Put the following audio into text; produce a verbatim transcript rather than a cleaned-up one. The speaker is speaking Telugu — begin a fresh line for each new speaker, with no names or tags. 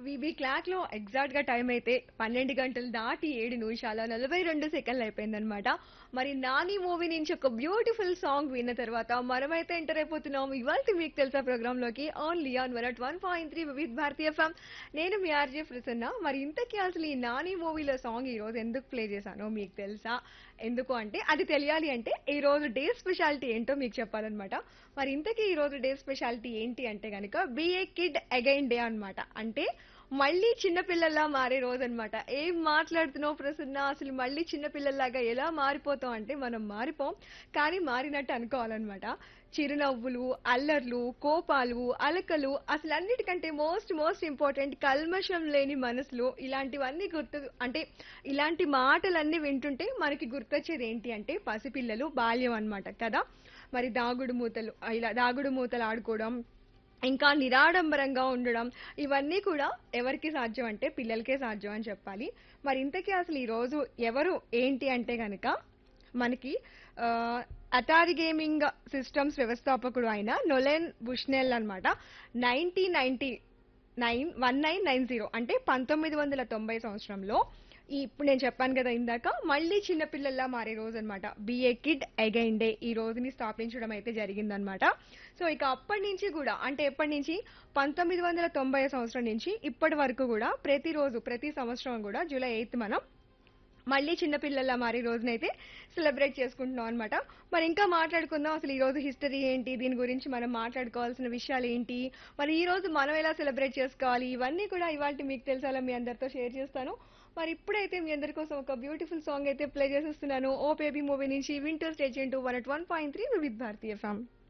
వీబీ క్లాక్ లో ఎగ్జాక్ట్ గా టైం అయితే పన్నెండు గంటలు దాటి ఏడు నిమిషాల నలభై రెండు సెకండ్లు అయిపోయిందనమాట. మరి నాని మూవీ నుంచి ఒక బ్యూటిఫుల్ సాంగ్ విన్న తర్వాత మనమైతే ఎంటర్ అయిపోతున్నాం ఇవాళ మీకు తెలుసా ప్రోగ్రామ్ లోకి only on one at one point three with Bharatiya FM. నేను మీ ఆర్జే ప్రసన్న. మరి ఇంతకీ అసలు ఈ నాని మూవీలో సాంగ్ ఈ రోజు ఎందుకు ప్లే చేశానో మీకు తెలుసా? ఎందుకు అంటే అది తెలియాలి అంటే ఈ రోజు డే స్పెషాలిటీ ఏంటో మీకు చెప్పాలన్నమాట. మరి ఇంతకీ ఈ రోజు డే స్పెషాలిటీ ఏంటి అంటే గనక బిఏ కిడ్ అగైన్ డే అన్నమాట. అంటే మళ్ళీ చిన్నపిల్లల్లా మారే రోజు అనమాట. ఏం మాట్లాడుతున్నావు ప్రసన్న, అసలు మళ్ళీ చిన్నపిల్లల్లాగా ఎలా మారిపోతాం అంటే మనం మారిపోం, కానీ మారినట్టు అనుకోవాలన్నమాట. చిరునవ్వులు, అల్లర్లు, కోపాలు, అలకలు, అసలు అన్నిటికంటే మోస్ట్ మోస్ట్ ఇంపార్టెంట్ కల్మషం లేని మనసులు, ఇలాంటివన్నీ గుర్తు అంటే ఇలాంటి మాటలన్నీ వింటుంటే మనకి గుర్తొచ్చేది ఏంటి అంటే పసిపిల్లలు, బాల్యం అన్నమాట కదా. మరి దాగుడు మూతలు, ఇలా దాగుడు మూతలు ఆడుకోవడం, ఇంకా నిరాడంబరంగా ఉండడం, ఇవన్నీ కూడా ఎవరికి సాధ్యం అంటే పిల్లలకే సాధ్యం అని చెప్పాలి. మరి ఇంతకీ అసలు ఈ రోజు ఎవరు ఏంటి అంటే గనక మనకి ఆ, అటారీ గేమింగ్ సిస్టమ్స్ వ్యవస్థాపకుడు అయిన నొలెన్ బుష్నెల్ అన్నమాట. Nineteen ninety nine one nine nine zero అంటే పంతొమ్మిది వందల తొంభై సంవత్సరంలో ఈ ఇప్పుడు నేను చెప్పాను కదా ఇందాక మళ్ళీ చిన్నపిల్లల్లా మారే రోజు అనమాట. బిఏ కిడ్ అగైన్ డే ఈ రోజుని స్థాపించడం అయితే జరిగిందనమాట. సో ఇక అప్పటి నుంచి కూడా అంటే ఎప్పటి నుంచి పంతొమ్మిది వందల తొంభై సంవత్సరం నుంచి ఇప్పటి వరకు కూడా ప్రతిరోజు ప్రతి సంవత్సరం కూడా జూలై ఎయిత్ మనం మళ్ళీ చిన్నపిల్లల మారి రోజునైతే సెలబ్రేట్ చేసుకుంటున్నాం అనమాట. మరి ఇంకా మాట్లాడుకుందాం అసలు ఈ రోజు హిస్టరీ ఏంటి, దీని గురించి మనం మాట్లాడుకోవాల్సిన విషయాలు ఏంటి, మరి ఈ రోజు మనం ఎలా సెలబ్రేట్ చేసుకోవాలి, ఇవన్నీ కూడా ఇవాళ మీకు తెలుసాలో మీ అందరితో షేర్ చేస్తాను. మరి ఇప్పుడైతే మీ అందరి కోసం ఒక బ్యూటిఫుల్ సాంగ్ అయితే ప్లే చేసేస్తున్నాను. ఓ బేబీ మూవీ నుంచి winter stage into one at one point three with Bharatiya FM.